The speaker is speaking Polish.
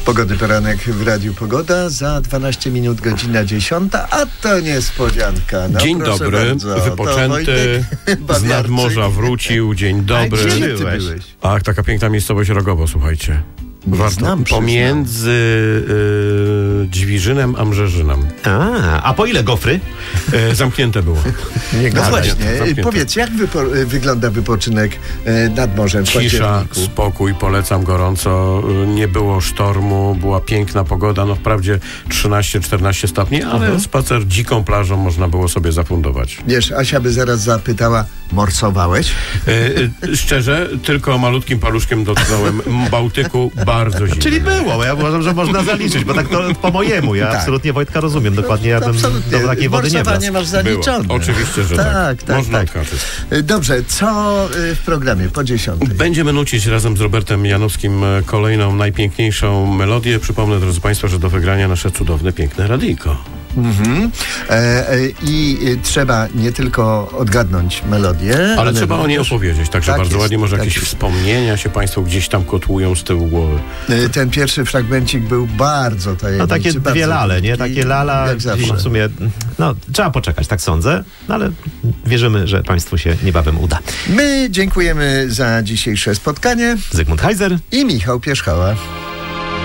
Pogodny poranek w Radiu Pogoda. Za 12 minut godzina 10, a to niespodzianka. No, dzień dobry, bardzo. wypoczęty, z nadmorza wrócił. Dzień dobry. Gdzie ty byłeś? Ach, taka piękna miejscowość Rogowo, słuchajcie. Znam, pomiędzy Dźwiżynem a Mrzeżynem. A po ile gofry? Zamknięte było. No właśnie, zamknięte. powiedz, jak wygląda wypoczynek nad morzem w Cisza, październiku? spokój, polecam gorąco. Nie było sztormu, była piękna pogoda, no wprawdzie 13-14 stopni, ale spacer dziką plażą można było sobie zafundować. Wiesz, Asia by zaraz zapytała, morsowałeś? Szczerze, tylko malutkim paluszkiem dotknąłem Bałtyku, bardzo zimno. Czyli było, ja uważam, że można zaliczyć, bo tak to po mojemu. Ja absolutnie Wojtka rozumiem. Dokładnie ja bym do takiej wody nie wlazł. Morsowanie masz zaliczone. Było. Oczywiście, że tak. Można odhaczyć. Dobrze, co w programie po 10? Będziemy nucić razem z Robertem Janowskim kolejną najpiękniejszą melodię. Przypomnę, drodzy Państwo, że do wygrania nasze cudowne, piękne radyjko. I trzeba nie tylko odgadnąć melodię, ale trzeba o niej opowiedzieć, także tak bardzo jest, ładnie, może tak jakieś jest. wspomnienia się Państwo gdzieś tam kotłują z tyłu głowy. Ten pierwszy fragmencik był bardzo tajemniczy. No takie bardzo dwie lale, nie? krótki, Takie lala, jak zawsze. w sumie, no trzeba poczekać, tak sądzę, no ale wierzymy, że Państwu się niebawem uda. My dziękujemy za dzisiejsze spotkanie Zygmunt Heiser i Michał Pierzchała.